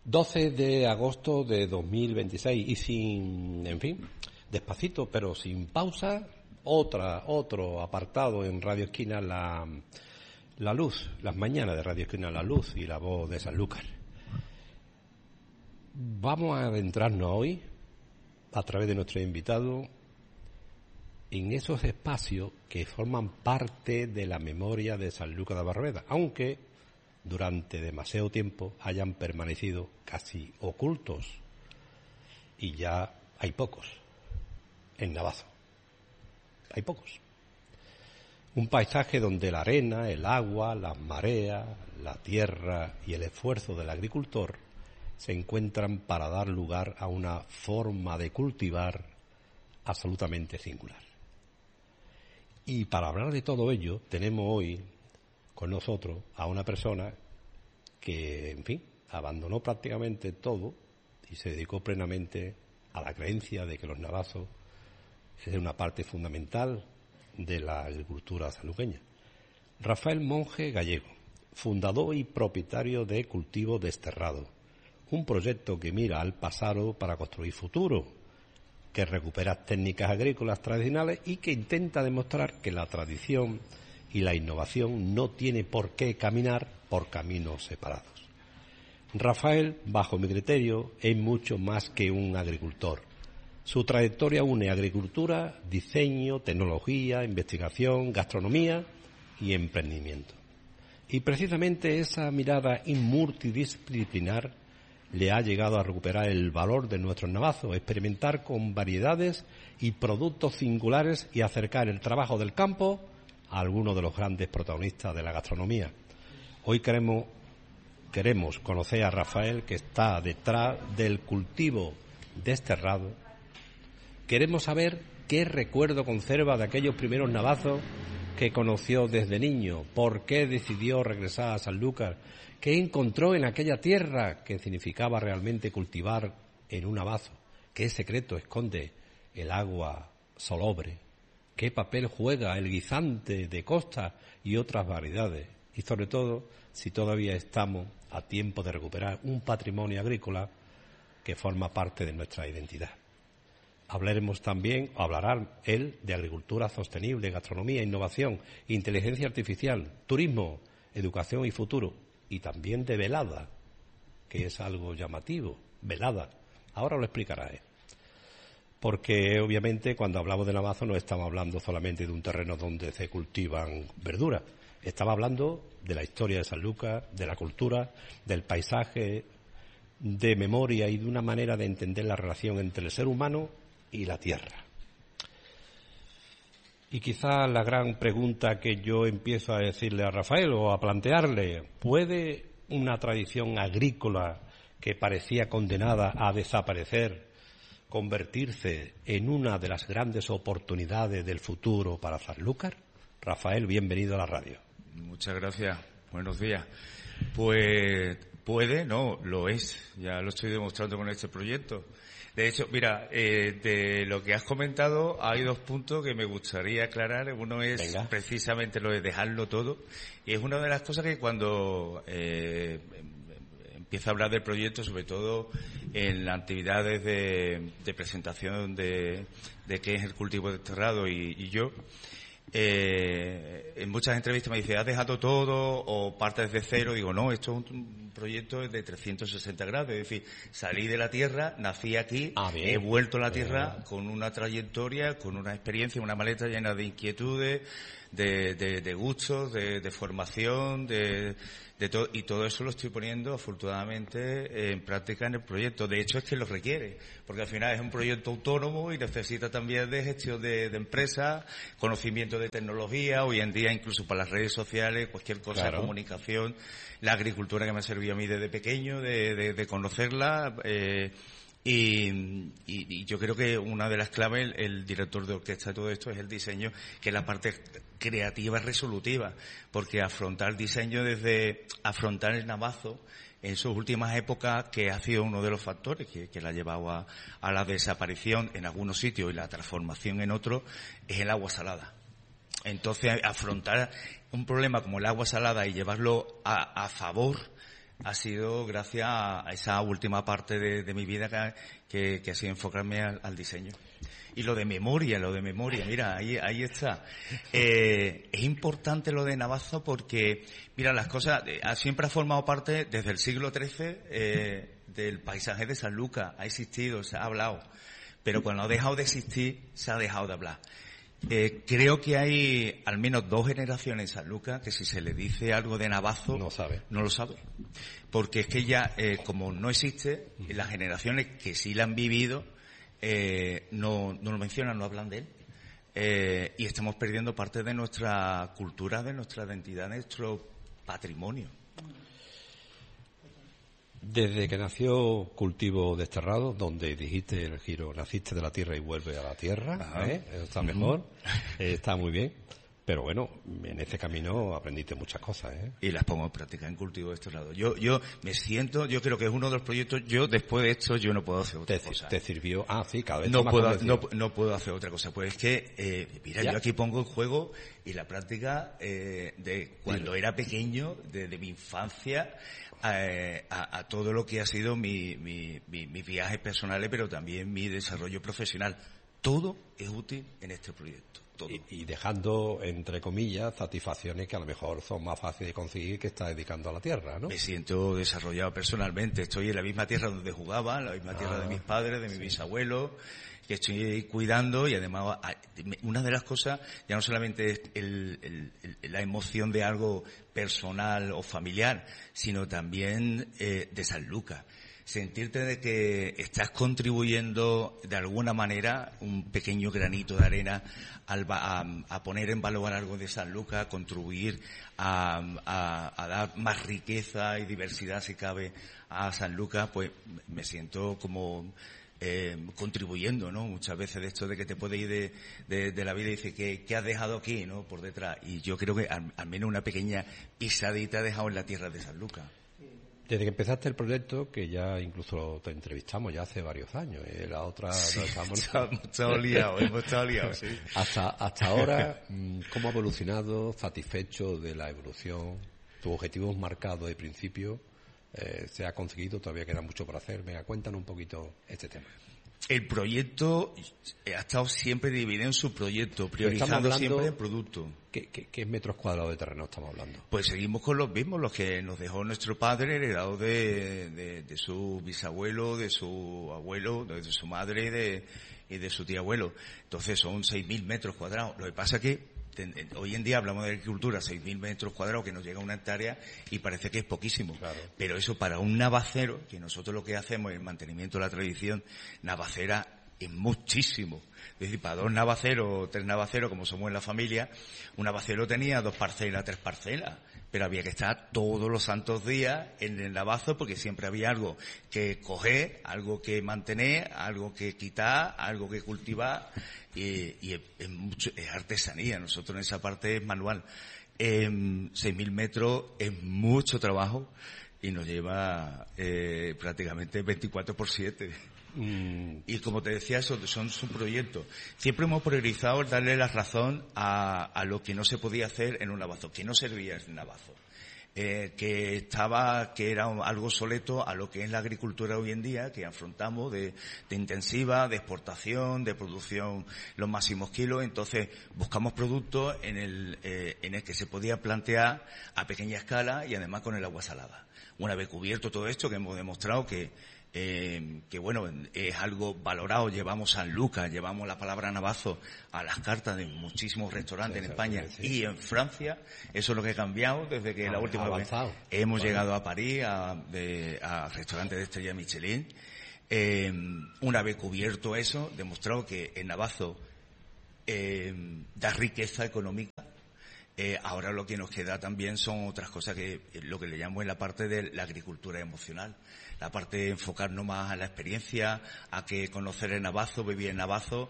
12 de agosto de 2026 y despacito, pero sin pausa, otro apartado en Radio Esquina, la luz, las mañanas de Radio Esquina, la luz y la voz de Sanlúcar. Vamos a adentrarnos hoy, a través de nuestro invitado, en esos espacios que forman parte de la memoria de Sanlúcar de Barrameda, aunque durante demasiado tiempo hayan permanecido casi ocultos, y ya hay pocos en Navazo. Hay pocos. Un paisaje donde la arena, el agua, las mareas, la tierra y el esfuerzo del agricultor se encuentran para dar lugar a una forma de cultivar absolutamente singular. Y para hablar de todo ello, tenemos hoy con nosotros a una persona que, abandonó prácticamente todo y se dedicó plenamente a la creencia de que los navazos es una parte fundamental de la agricultura sanluqueña. Rafael Monge Gallego, fundador y propietario de Cultivo Desterrado, un proyecto que mira al pasado para construir futuro, que recupera técnicas agrícolas tradicionales y que intenta demostrar que la tradición y la innovación no tiene por qué caminar por caminos separados. Rafael, bajo mi criterio, es mucho más que un agricultor. Su trayectoria une agricultura, diseño, tecnología, investigación, gastronomía y emprendimiento. Y precisamente esa mirada multidisciplinar le ha llegado a recuperar el valor de nuestros navazos, experimentar con variedades y productos singulares y acercar el trabajo del campo a algunos de los grandes protagonistas de la gastronomía. Hoy queremos conocer a Rafael, que está detrás del Cultivo Desterrado. Queremos saber qué recuerdo conserva de aquellos primeros navazos que conoció desde niño, por qué decidió regresar a Sanlúcar, qué encontró en aquella tierra que significaba realmente cultivar en un navazo, qué secreto esconde el agua salobre, qué papel juega el guisante de costa y otras variedades, y sobre todo si todavía estamos a tiempo de recuperar un patrimonio agrícola que forma parte de nuestra identidad. Hablará él de agricultura sostenible, gastronomía, innovación, inteligencia artificial, turismo, educación y futuro, y también de velada, que es algo llamativo, velada. Ahora lo explicará él. Porque obviamente cuando hablamos de navazo no estamos hablando solamente de un terreno donde se cultivan verduras, estaba hablando de la historia de Sanlúcar, de la cultura, del paisaje, de memoria y de una manera de entender la relación entre el ser humano y la tierra. Y quizá la gran pregunta que yo empiezo a decirle a Rafael o a plantearle: ¿puede una tradición agrícola que parecía condenada a desaparecer convertirse en una de las grandes oportunidades del futuro para Sanlúcar? Rafael, bienvenido a la radio. Muchas gracias. Buenos días. Pues puede, no, lo es. Ya lo estoy demostrando con este proyecto. De hecho, mira, de lo que has comentado hay dos puntos que me gustaría aclarar. Uno es precisamente lo de dejarlo todo. Y es una de las cosas que cuando empiezo a hablar del proyecto, sobre todo en las actividades de presentación de qué es el cultivo desterrado y yo, en muchas entrevistas me dice: ¿has dejado todo o partes de cero? Digo, no, esto es un proyecto de 360 grados, es decir, salí de la tierra, nací aquí, he vuelto a la tierra con una trayectoria, con una experiencia, una maleta llena de inquietudes, de gustos, de formación, de todo, y todo eso lo estoy poniendo afortunadamente en práctica en el proyecto. De hecho es que lo requiere, porque al final es un proyecto autónomo y necesita también de gestión de empresas, conocimiento de tecnología, hoy en día incluso para las redes sociales, cualquier cosa, claro, comunicación, la agricultura que me ha servido a mí desde pequeño, de conocerla, y yo creo que una de las claves, el director de orquesta de todo esto, es el diseño, que es la parte creativa resolutiva, porque afrontar el diseño afrontar el navazo en sus últimas épocas, que ha sido uno de los factores que la ha llevado a la desaparición en algunos sitios y la transformación en otros, es el agua salada. Entonces, afrontar un problema como el agua salada y llevarlo a favor, ha sido gracias a esa última parte de mi vida que ha sido enfocarme al diseño. Y lo de memoria, mira, ahí está. Es importante lo de Navazo porque, mira, las cosas, siempre ha formado parte desde el siglo XIII del paisaje de Sanlúcar, ha existido, se ha hablado, pero cuando ha dejado de existir, se ha dejado de hablar. Creo que hay al menos 2 generaciones en Sanlúcar que si se le dice algo de Navazo, no lo sabe. Porque es que ya, como no existe, las generaciones que sí la han vivido, no lo mencionan, no hablan de él. Y estamos perdiendo parte de nuestra cultura, de nuestra identidad, de nuestro patrimonio. Desde que nació Cultivo Desterrado, donde dijiste el giro, naciste de la tierra y vuelve a la tierra, está mejor, está muy bien, pero bueno, en ese camino aprendiste muchas cosas, Y las pongo en práctica en Cultivo Desterrado. Yo me siento, yo creo que es uno de los proyectos, yo después de esto yo no puedo hacer otra cosa. ¿Te sirvió? Sí, cada vez no puedo hacer otra cosa, pues es que, mira, yo aquí pongo en juego y la práctica de cuando era pequeño, de mi infancia, a todo lo que ha sido mis viajes personales, pero también mi desarrollo profesional. Todo es útil en este proyecto. Todo. Y dejando, entre comillas, satisfacciones que a lo mejor son más fáciles de conseguir que estar dedicando a la tierra, ¿no? Me siento desarrollado personalmente. Estoy en la misma tierra donde jugaba, la misma tierra de mis padres, de mis bisabuelos, que estoy cuidando, y además una de las cosas ya no solamente es la emoción de algo personal o familiar, sino también de Sanlúcar. Sentirte de que estás contribuyendo de alguna manera un pequeño granito de arena a poner en valor algo de Sanlúcar, a contribuir a dar más riqueza y diversidad, si cabe, a Sanlúcar, pues me siento como contribuyendo, ¿no? Muchas veces de esto de que te puede ir de la vida y dice ¿qué has dejado aquí, no? Por detrás. Y yo creo que al menos una pequeña pisadita he dejado en la tierra de Sanlúcar. Desde que empezaste el proyecto, que ya incluso te entrevistamos ya hace varios años, la otra... Sí, hemos estado liados, sí. Hasta ahora, ¿cómo ha evolucionado? ¿Satisfecho de la evolución? ¿Tus objetivos marcados de principio se ha conseguido? Todavía queda mucho por hacer. Venga, cuéntanos un poquito este tema. El proyecto ha estado siempre dividido en su proyecto, priorizando siempre el producto. ¿Qué metros cuadrados de terreno estamos hablando? Pues seguimos con los mismos, los que nos dejó nuestro padre, heredado de su bisabuelo, de su abuelo, de su madre y de su tío abuelo. Entonces son 6.000 metros cuadrados. Lo que pasa es que hoy en día hablamos de agricultura, 6.000 metros cuadrados, que nos llega a una hectárea y parece que es poquísimo. Claro. Pero eso para un navacero, que nosotros lo que hacemos es el mantenimiento de la tradición navacera, es muchísimo. Es decir, para 2 navaceros o 3 navaceros, como somos en la familia, un navacero tenía 2 parcelas, 3 parcelas. Pero había que estar todos los santos días en el navazo porque siempre había algo que coger, algo que mantener, algo que quitar, algo que cultivar. Y es artesanía. Nosotros en esa parte es manual. 6.000 metros es mucho trabajo y nos lleva prácticamente 24/7. Y como te decía, son su proyecto. Siempre hemos priorizado darle la razón a lo que no se podía hacer en un navazo, que no servía en un navazo. Que era algo obsoleto a lo que es la agricultura hoy en día, que afrontamos de intensiva, de exportación, de producción los máximos kilos. Entonces buscamos productos en el que se podía plantear a pequeña escala y además con el agua salada. Una vez cubierto todo esto, que hemos demostrado que bueno, es algo valorado, llevamos Sanlúcar, llevamos la palabra navazo a las cartas de muchísimos restaurantes en España y en Francia. Eso es lo que ha cambiado desde que la última vez hemos llegado a París, a restaurantes de estrella Michelin. Una vez cubierto eso, demostrado que el navazo da riqueza económica. Ahora lo que nos queda también son otras cosas que lo que le llamo en la parte de la agricultura emocional, la parte de enfocarnos más a la experiencia, a que conocer el navazo, vivir el navazo,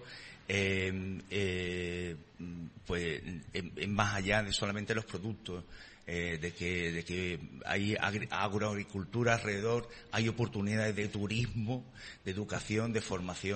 pues es más allá de solamente los productos, de que hay agroagricultura alrededor, hay oportunidades de turismo, de educación, de formación,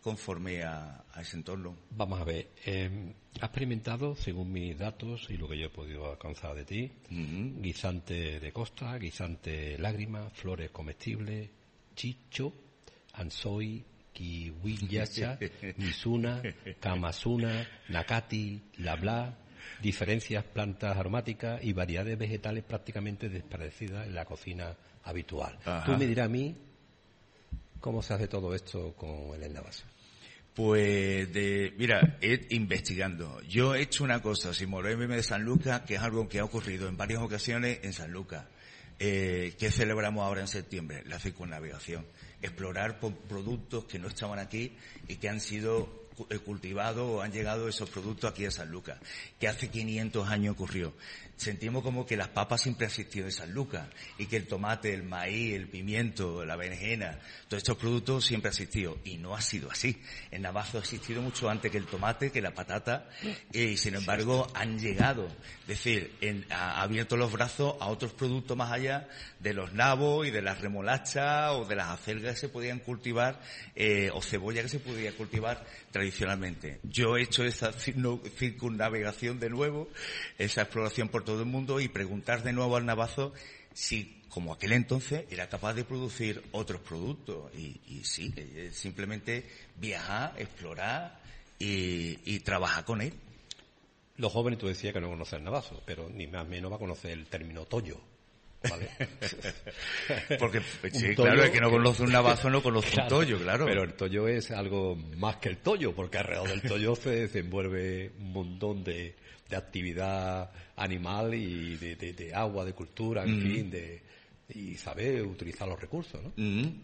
conforme a ese entorno. Vamos a ver, has experimentado, según mis datos y lo que yo he podido alcanzar de ti, guisante de costa, guisante lágrima, flores comestibles, chicho, ansoi, kiwiyacha, misuna, kamasuna, nakati, labla, diferencias plantas aromáticas y variedades vegetales prácticamente desaparecidas en la cocina habitual. Ajá. Tú me dirás a mí cómo se hace todo esto con el navaso. Pues, mira, investigando. Yo he hecho una cosa, sin moverme de Sanlúcar, que es algo que ha ocurrido en varias ocasiones en Sanlúcar, que celebramos ahora en septiembre, la circunnavegación. Explorar productos que no estaban aquí y que han sido cultivados o han llegado esos productos aquí a Sanlúcar, que hace 500 años ocurrió. Sentimos como que las papas siempre han existido en Sanlúcar y que el tomate, el maíz, el pimiento, la berenjena, todos estos productos siempre han existido, y no ha sido así. En Navazo ha existido mucho antes que el tomate, que la patata, y sin embargo han llegado. Es decir, ha abierto los brazos a otros productos más allá de los nabos y de las remolachas o de las acelgas que se podían cultivar, o cebolla que se podía cultivar tradicionalmente. Yo he hecho esa circunnavegación de nuevo, esa exploración por todo el mundo, y preguntar de nuevo al navazo si, como aquel entonces, era capaz de producir otros productos. Y sí, simplemente viajar, explorar y trabajar con él. Los jóvenes, tú decías que no conocen el navazo, pero ni más ni menos va a conocer el término tollo. ¿Vale? Porque, sí, claro, el que no conoce un navazo no conoce un tollo, claro. Pero el tollo es algo más que el tollo, porque alrededor del tollo se desenvuelve un montón de actividad animal y de agua, de cultura, en fin, y saber utilizar los recursos, ¿no?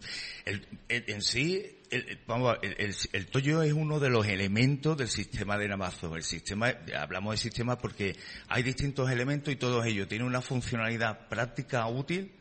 En sí, el tollo es uno de los elementos del sistema de Navazo. Hablamos de sistema porque hay distintos elementos y todos ellos tienen una funcionalidad práctica útil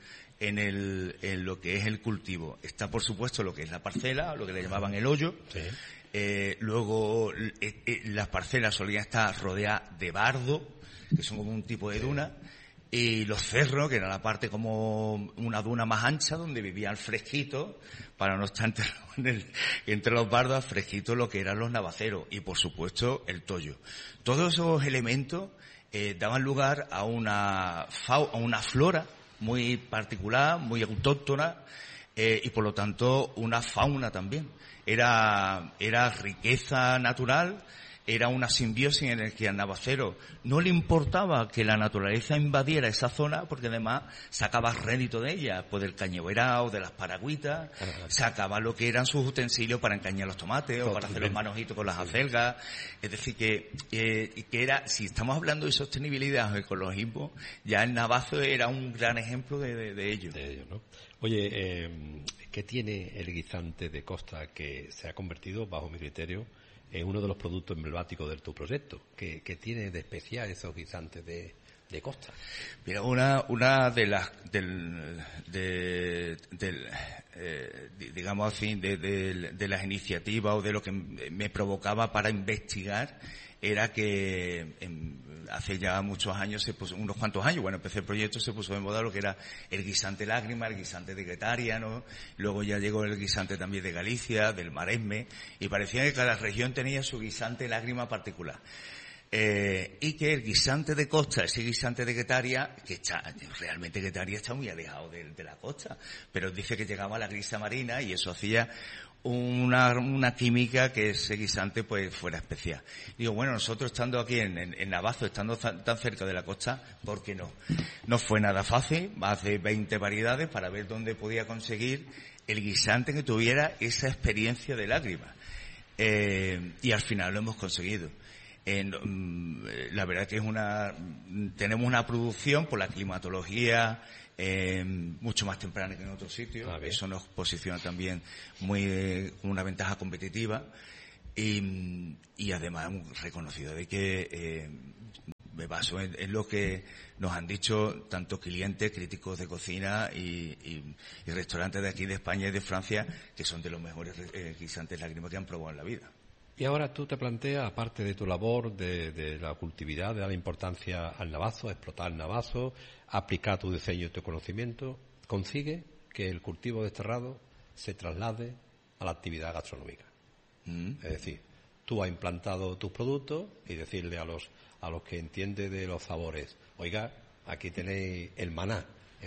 en lo que es el cultivo. Está, por supuesto, lo que es la parcela, lo que le llamaban el hoyo. Sí. Luego, las parcelas solían estar rodeadas de bardo, que son como un tipo de duna. Y los cerros, que era la parte como una duna más ancha, donde vivía el fresquito, para no estar entre los bardos, al fresquito, lo que eran los navaceros. Y, por supuesto, el tollo. Todos esos elementos daban lugar a una flora muy particular, muy autóctona, y, por lo tanto, una fauna también. Era riqueza natural. Era una simbiosis en la que al navacero no le importaba que la naturaleza invadiera esa zona, porque además sacaba rédito de ella, pues del cañaverao, de las paragüitas, sacaba lo que eran sus utensilios para encañar los tomates o para hacer los manojitos con las acelgas. Es decir, que era, si estamos hablando de sostenibilidad o ecologismo, ya el navazo era un gran ejemplo de ello. De ello, ¿no? Oye, ¿qué tiene el guisante de costa que se ha convertido, bajo mi criterio, es uno de los productos emblemáticos de tu proyecto? ¿Qué tiene de especial esos guisantes de costa? Mira, una de las digamos así, de las iniciativas o de lo que me provocaba para investigar era que hace ya muchos años, unos cuantos años, empecé el proyecto, se puso de moda lo que era el guisante lágrima, el guisante de Guetaria, ¿no? Luego ya llegó el guisante también de Galicia, del Maresme, y parecía que cada región tenía su guisante lágrima particular. Y que el guisante de costa, ese guisante de Guetaria, realmente Guetaria está muy alejado de la costa, pero dice que llegaba a la grisa marina y eso hacía una química que ese guisante pues fuera especial. Digo, bueno, nosotros estando aquí en Navazo, estando tan cerca de la costa, ¿por qué no? No fue nada fácil, más de 20 variedades para ver dónde podía conseguir el guisante que tuviera esa experiencia de lágrima. Y al final lo hemos conseguido. La verdad que tenemos una producción por la climatología mucho más temprana que en otros sitios. Eso nos posiciona también con una ventaja competitiva y además hemos reconocido de que me baso en lo que nos han dicho tanto clientes, críticos de cocina y restaurantes de aquí de España y de Francia, que son de los mejores guisantes lágrimas que han probado en la vida. Y ahora tú te planteas, aparte de tu labor de la cultividad, de dar importancia al navazo, a explotar el navazo, aplicar tu diseño y tu conocimiento, consigue que el cultivo desterrado se traslade a la actividad gastronómica. Es decir, tú has implantado tus productos y decirle a los que entiende de los sabores, oiga, aquí tenéis el maná.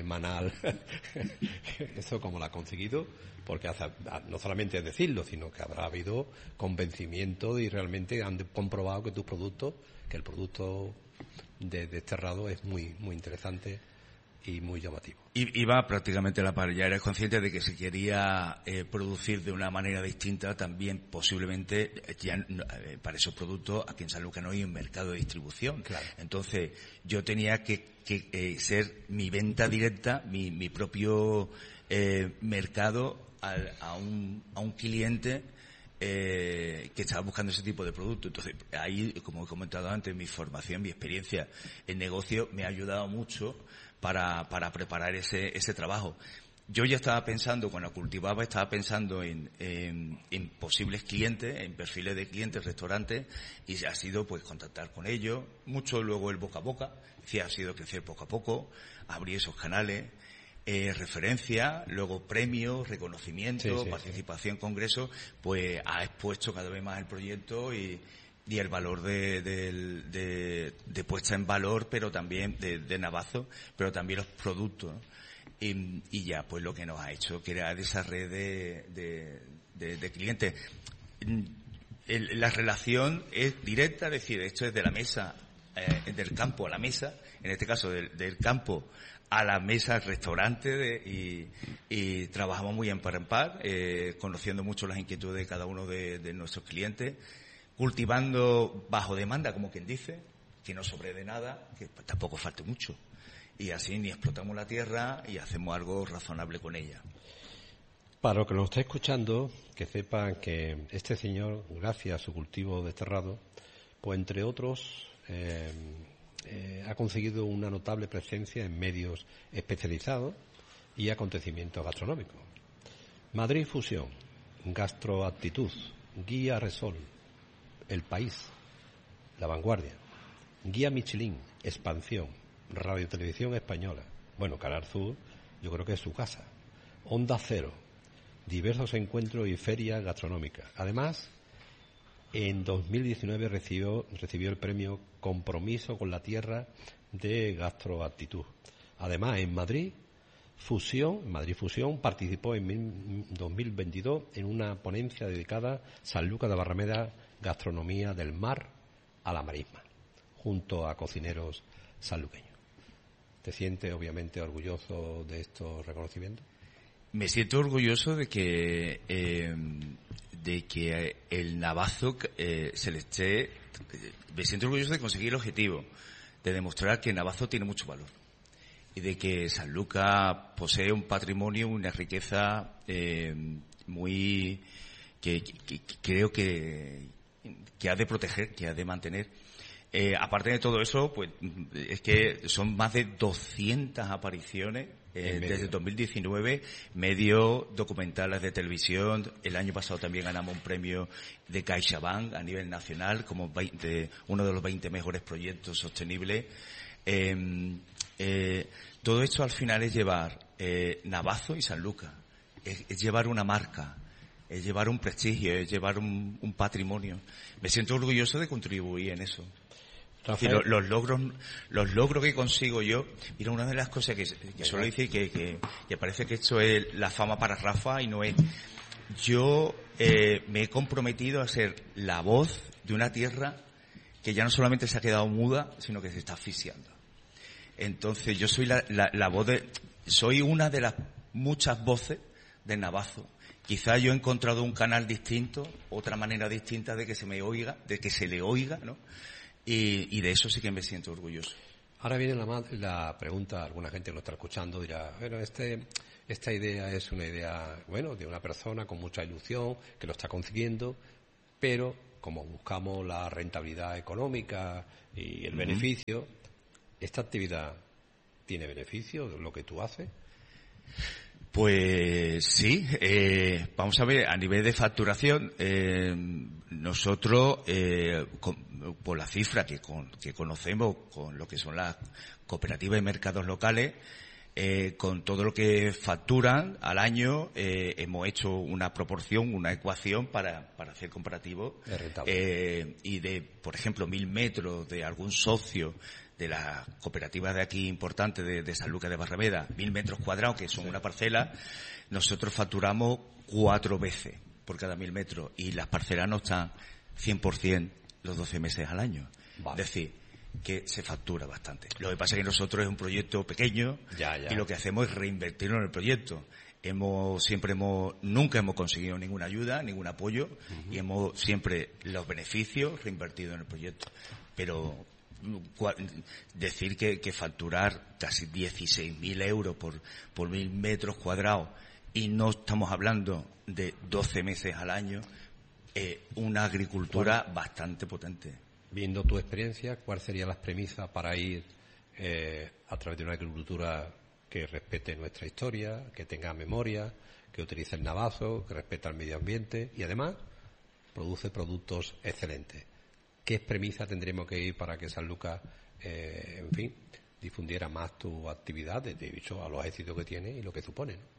Eso como lo ha conseguido, porque no solamente es decirlo, sino que habrá habido convencimiento y realmente han comprobado que el producto de Desterrado es muy, muy interesante y muy llamativo. Iba prácticamente a la par. Ya eres consciente de que se quería producir de una manera distinta también, posiblemente, para esos productos aquí en San Lucas no hay un mercado de distribución. Claro. Entonces, yo tenía que ser mi venta directa, mi propio mercado a un cliente que estaba buscando ese tipo de producto. Entonces, ahí, como he comentado antes, mi formación, mi experiencia en negocio me ha ayudado mucho para preparar ese trabajo. Yo ya estaba pensando, cuando cultivaba, estaba pensando en posibles clientes, en perfiles de clientes, restaurantes, y ha sido pues contactar con ellos, mucho luego el boca a boca, ha sido crecer poco a poco, abrir esos canales, referencia, luego premios, reconocimiento, participación en congresos, pues ha expuesto cada vez más el proyecto y el valor de puesta en valor, pero también de Navazo, pero también los productos, ¿no? Y ya pues lo que nos ha hecho crear esa red de clientes. La relación es directa, es decir, esto es de la mesa, del campo a la mesa, en este caso del campo a la mesa, al restaurante, y trabajamos muy en par, conociendo mucho las inquietudes de cada uno de nuestros clientes, cultivando bajo demanda, como quien dice, que no sobre de nada, que tampoco falte mucho. Y así ni explotamos la tierra y hacemos algo razonable con ella. Para los que nos esté escuchando, que sepan que este señor, gracias a su cultivo desterrado, pues entre otros, ha conseguido una notable presencia en medios especializados y acontecimientos gastronómicos. Madrid Fusión, Gastroactitud, Guía Resol, El País, La Vanguardia, Guía Michelin, Expansión, Radio Televisión Española, bueno, Canal Sur, yo creo que es su casa, Onda Cero, diversos encuentros y ferias gastronómicas. Además, en 2019 recibió el premio Compromiso con la Tierra de Gastroactitud. Además, en Madrid Fusión participó en 2022 en una ponencia dedicada a Sanlúcar de Barrameda, gastronomía del mar a la marisma, junto a cocineros sanluqueños. ¿Te sientes obviamente orgulloso de estos reconocimientos? Me siento orgulloso de que el Navazo se le esté... Me siento orgulloso de conseguir el objetivo, de demostrar que Navazo tiene mucho valor y de que Sanlúcar posee un patrimonio, una riqueza muy... que creo que ha de proteger, que ha de mantener. Aparte de todo eso, pues es que son más de 200 apariciones desde 2019, medios documentales de televisión. El año pasado también ganamos un premio de CaixaBank a nivel nacional como uno de los 20 mejores proyectos sostenibles. Todo esto al final es llevar Navazo y Sanlúcar, es llevar una marca, es llevar un prestigio, es llevar un patrimonio. Me siento orgulloso de contribuir en eso. Rafael. Los logros que consigo yo, mira, una de las cosas que suelo decir que parece que esto es la fama para Rafa y no es. Yo me he comprometido a ser la voz de una tierra que ya no solamente se ha quedado muda, sino que se está asfixiando. Entonces yo soy la voz soy una de las muchas voces de Navazo. Quizá yo he encontrado un canal distinto, otra manera distinta de que se me oiga, de que se le oiga, ¿no? Y de eso sí que me siento orgulloso. Ahora viene la pregunta, alguna gente que lo está escuchando dirá, bueno, esta idea es una idea, bueno, de una persona con mucha ilusión, que lo está consiguiendo, pero como buscamos la rentabilidad económica y el beneficio, ¿esta actividad tiene beneficio de lo que tú haces? Pues sí, vamos a ver, a nivel de facturación, nosotros, por la cifra que conocemos con lo que son las cooperativas y mercados locales, con todo lo que facturan al año, hemos hecho una proporción, una ecuación para hacer comparativos. Y de, por ejemplo, 1.000 metros de algún socio de las cooperativas de aquí importantes de Sanlúcar de Barrameda, 1.000 metros cuadrados, que son una parcela, nosotros facturamos 4 veces por cada 1.000 metros, y las parcelas no están 100% los 12 meses al año. Vale. Es decir, que se factura bastante. Lo que pasa es que nosotros es un proyecto pequeño y lo que hacemos es reinvertirlo en el proyecto. Nunca hemos conseguido ninguna ayuda, ningún apoyo, y hemos siempre los beneficios reinvertidos en el proyecto. Pero decir que facturar casi 16.000 euros por 1.000 metros cuadrados, y no estamos hablando de 12 meses al año, una agricultura bastante potente. Viendo tu experiencia, ¿cuáles serían las premisas para ir a través de una agricultura que respete nuestra historia, que tenga memoria, que utilice el navazo, que respete al medio ambiente y además produce productos excelentes? ¿Qué premisa tendremos que ir para que Sanlúcar, en fin, difundiera más tu actividad, de hecho, a los éxitos que tiene y lo que supone, ¿no?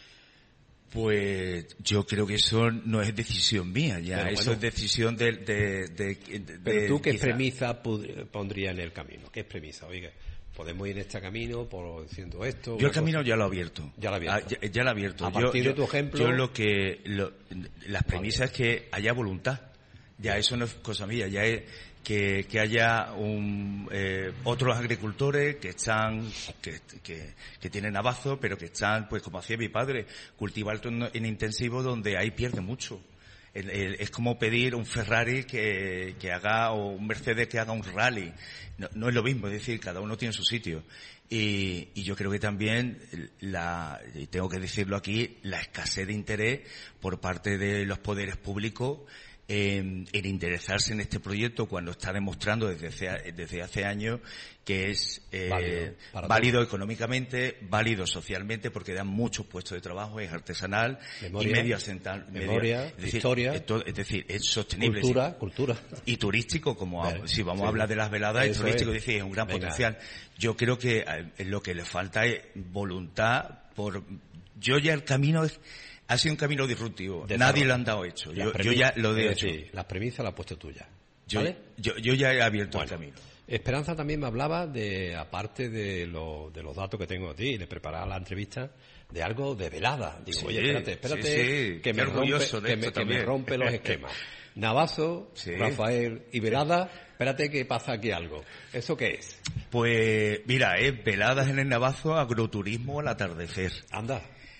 Pues yo creo que eso no es decisión mía, ya eso es decisión de Pero tú, ¿qué premisa pondrías en el camino? ¿Qué es premisa? Oiga, podemos ir en este camino por diciendo esto. Yo el camino ya lo he abierto. Ya lo he abierto. Ya lo he abierto. A partir de tu ejemplo. Yo las premisas es que haya voluntad. Ya eso no es cosa mía, ya es que haya otros agricultores que están, que tienen navazo, pero que están, pues como hacía mi padre, cultivar en intensivo donde ahí pierde mucho. Es como pedir un Ferrari que haga, o un Mercedes que haga un rally. No es lo mismo, es decir, cada uno tiene su sitio. Y yo creo que también y tengo que decirlo aquí, la escasez de interés por parte de los poderes públicos en interesarse en este proyecto, cuando está demostrando desde hace años que es válido económicamente, válido socialmente, porque dan muchos puestos de trabajo, es artesanal, memoria, y medioambiental, memoria, es decir, historia, es decir, es sostenible, cultura y turístico, como si vamos a hablar de las veladas, es turístico, es decir, es un gran potencial. Yo creo que lo que le falta es voluntad. Yo ya el camino ha sido un camino disruptivo. Nadie lo han dado hecho. Yo ya lo he hecho. Las premisas las has puesto tuya. ¿Vale? Yo ya he abierto el camino. Esperanza también me hablaba aparte de los datos que tengo de ti, de preparar la entrevista, de algo de velada. Digo, oye, espérate, que me rompe los esquemas. Navazo, Rafael y velada, espérate que pasa aquí algo. ¿Eso qué es? Pues mira, veladas en el Navazo, agroturismo al atardecer. Anda.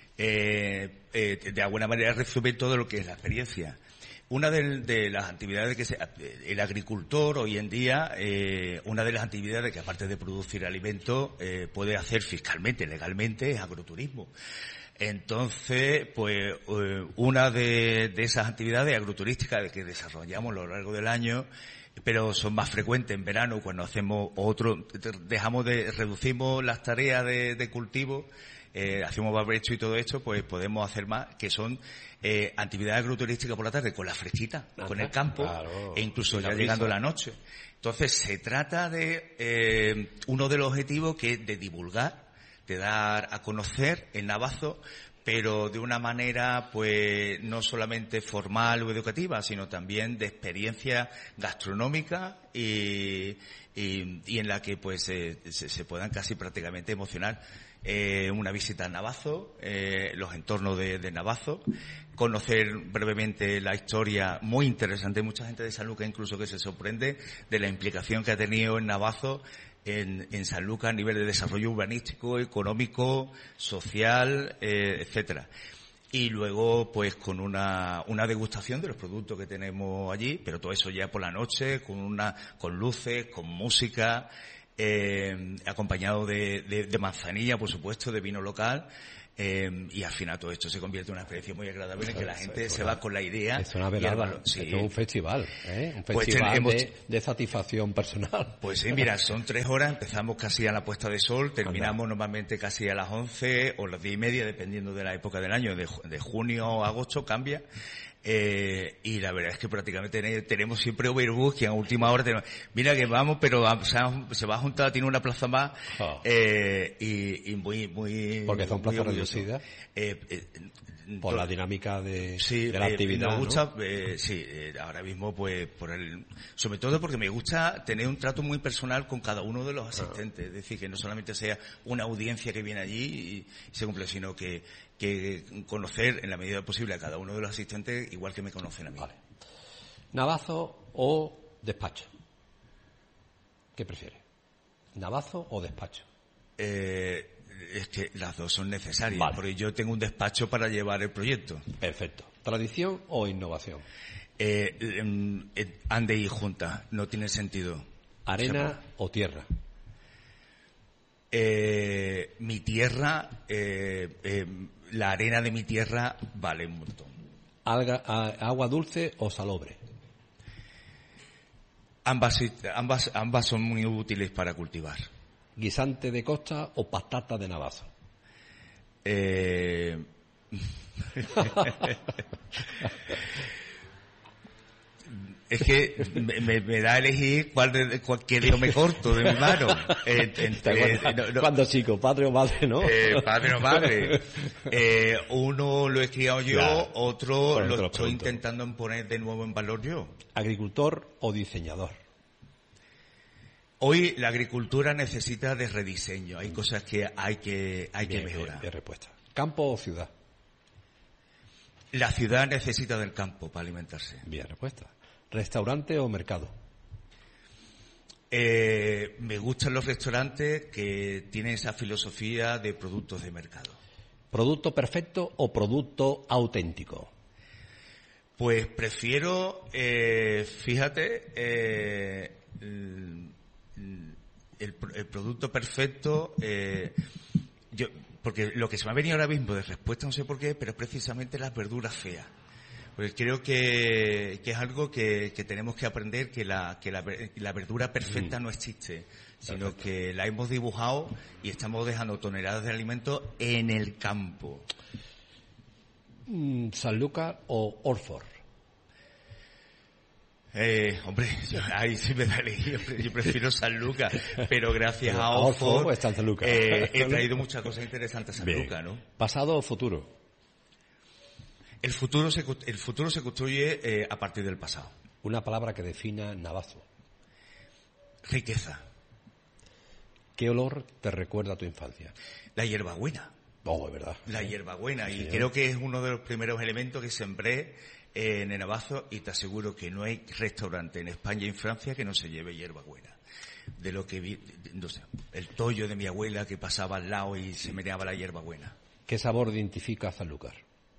De alguna manera resume todo lo que es la experiencia. Una de las actividades el agricultor hoy en día, una de las actividades que aparte de producir alimentos puede hacer fiscalmente, legalmente, es agroturismo. Entonces, pues una de esas actividades agroturísticas que desarrollamos a lo largo del año, pero son más frecuentes en verano cuando hacemos reducimos las tareas de cultivo, hacemos barbecho y todo esto, pues podemos hacer más, que son actividades agroturísticas por la tarde, con la fresquita, con el campo, claro, e incluso ya llegando la noche. Entonces se trata de uno de los objetivos, que es de divulgar, de dar a conocer el Navazo, pero de una manera pues no solamente formal o educativa, sino también de experiencia gastronómica y en la que pues se puedan casi prácticamente emocionar. Una visita a Navazo, los entornos de Navazo, conocer brevemente la historia muy interesante. Mucha gente de Sanlúcar incluso que se sorprende de la implicación que ha tenido en Navazo en Sanlúcar a nivel de desarrollo urbanístico, económico, social, etcétera. Y luego, pues, con una degustación de los productos que tenemos allí, pero todo eso ya por la noche, con luces, con música, acompañado de manzanilla, por supuesto, de vino local. Y al final todo esto se convierte en una experiencia muy agradable en que la gente se va con la idea. Es una velada, esto es un festival, un festival pues de satisfacción personal. Pues sí, mira, son 3 horas, empezamos casi a la puesta de sol, terminamos normalmente casi a las 11 o las 10:30, dependiendo de la época del año, de junio o agosto cambia. Y la verdad es que prácticamente tenemos siempre overbooking, que a última hora mira que vamos, pero se va a juntar, tiene una plaza más, y muy... Porque son plazas reducidas. Por la dinámica de la actividad, me gusta, ¿no? Ahora mismo pues sobre todo porque me gusta tener un trato muy personal con cada uno de los asistentes, es decir, que no solamente sea una audiencia que viene allí y se cumple, sino que conocer en la medida posible a cada uno de los asistentes igual que me conocen a mí. Vale. ¿Navazo o despacho? ¿Qué prefieres? ¿Navazo o despacho? Es que las dos son necesarias, vale. Porque yo tengo un despacho para llevar el proyecto. Perfecto. ¿Tradición o innovación? Ande y junta, no tiene sentido. ¿Arena o tierra? Mi tierra, la arena de mi tierra vale un montón. ¿Agua dulce o salobre? Ambas son muy útiles para cultivar. ¿Guisante de costa o patata de navazo? Es que me da a elegir qué dedo me corto de mi mano. Cuando chico, padre o madre, ¿no? Padre o madre. Uno lo he criado yo, claro. Otro lo estoy intentando poner de nuevo en valor yo. ¿Agricultor o diseñador? Hoy la agricultura necesita de rediseño. Hay cosas que hay que mejorar. Bien respuesta. ¿Campo o ciudad? La ciudad necesita del campo para alimentarse. Bien respuesta. ¿Restaurante o mercado? Me gustan los restaurantes que tienen esa filosofía de productos de mercado. ¿Producto perfecto o producto auténtico? Pues prefiero, fíjate, el producto perfecto, porque lo que se me ha venido ahora mismo de respuesta, no sé por qué, pero es precisamente las verduras feas. Pues creo que es algo que tenemos que aprender, que la verdura perfecta no existe, sino perfecto. Que la hemos dibujado y estamos dejando toneladas de alimentos en el campo. ¿Sanlúcar o Orford? Hombre, ahí sí me da elegir. Yo prefiero Sanlúcar, pero gracias a Orford está en Sanlúcar. He traído muchas cosas interesantes a Sanlúcar, ¿no? ¿Pasado o futuro? El futuro se construye a partir del pasado. Una palabra que defina Navazo. Riqueza. ¿Qué olor te recuerda a tu infancia? La hierbabuena. Oh, es verdad. La hierbabuena. Y creo que es uno de los primeros elementos que sembré en el Navazo, y te aseguro que no hay restaurante en España y en Francia que no se lleve hierbabuena. De lo que vi, no sé, el tollo de mi abuela que pasaba al lado y se meneaba la hierbabuena. ¿Qué sabor identifica a Sanlúcar?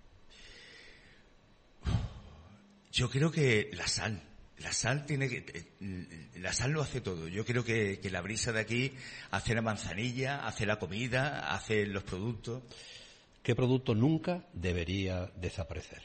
Yo creo que la sal. La sal la sal lo hace todo. Yo creo que la brisa de aquí hace la manzanilla, hace la comida, hace los productos. ¿Qué producto nunca debería desaparecer?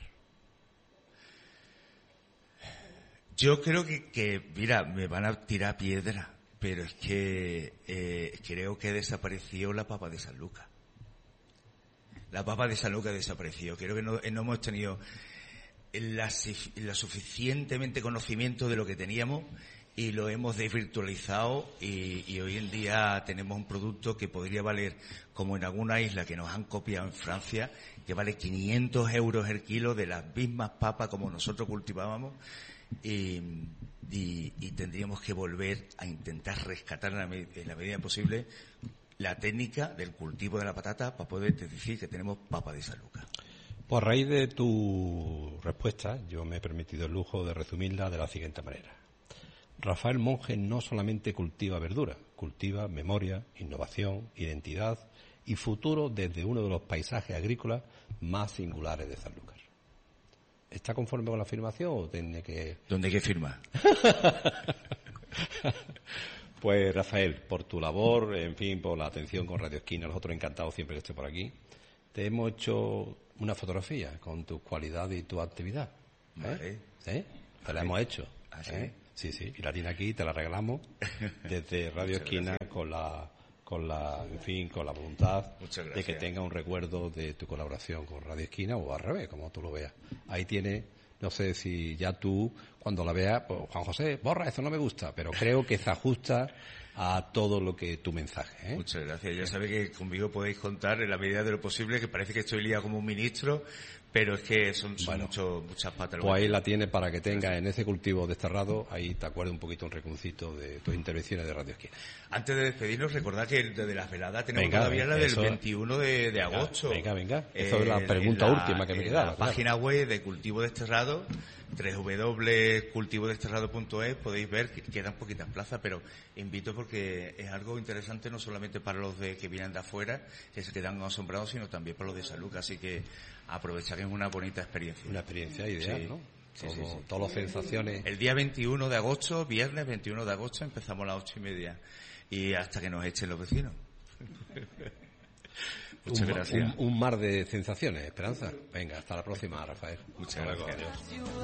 Yo creo que mira, me van a tirar piedra, pero es que creo que desapareció la papa de Sanlúcar. La papa de Sanlúcar desapareció. Creo que no hemos tenido la suficientemente conocimiento de lo que teníamos y lo hemos desvirtualizado y hoy en día tenemos un producto que podría valer, como en alguna isla que nos han copiado en Francia, que vale 500 euros el kilo de las mismas papas como nosotros cultivábamos y tendríamos que volver a intentar rescatar en la medida posible la técnica del cultivo de la patata para poder decir que tenemos papa de Sanlúcar. Pues a raíz de tu respuesta, yo me he permitido el lujo de resumirla de la siguiente manera. Rafael Monge no solamente cultiva verdura, cultiva memoria, innovación, identidad y futuro desde uno de los paisajes agrícolas más singulares de Sanlúcar. ¿Está conforme con la afirmación o tiene que...? ¿Dónde hay que firmar? Pues Rafael, por tu labor, en fin, por la atención con Radio Esquina, nosotros encantados siempre que estés por aquí, te hemos hecho una fotografía con tu cualidad y tu actividad. Vale. Te la hemos hecho. ¿Ah, sí? Sí. Y la tiene aquí, te la regalamos desde Radio Esquina con la voluntad de que tenga un recuerdo de tu colaboración con Radio Esquina o al revés, como tú lo veas. Ahí tiene No sé si ya tú, cuando la veas, pues, Juan José, borra, eso no me gusta, pero creo que se ajusta a todo lo que tu mensaje. Muchas gracias. Ya sabéis que conmigo podéis contar en la medida de lo posible, que parece que estoy liado como un ministro, pero es que son muchas patas. Pues ahí la tienes para que tengas en ese cultivo desterrado, ahí te acuerdes un poquito un rinconcito de tus intervenciones de Radio Esquina. Antes de despedirnos, recordad que de las veladas tenemos todavía la del 21 de agosto. Venga. Eso es la pregunta última que me quedaba. En la página web de Cultivo Desterrado, www.cultivodesterrado.es, podéis ver que quedan poquitas plazas, pero invito porque es algo interesante no solamente para los que vienen de afuera, que se quedan asombrados, sino también para los de San Lucas, así que aprovechar que es una bonita experiencia. Una experiencia ideal, ¿no? Todas las sensaciones. El día 21 de agosto, viernes 21 de agosto, empezamos a las 8:30 y hasta que nos echen los vecinos. Muchas gracias. Un mar de sensaciones, Esperanza. Venga, hasta la próxima, Rafael. Muchas gracias. Adiós.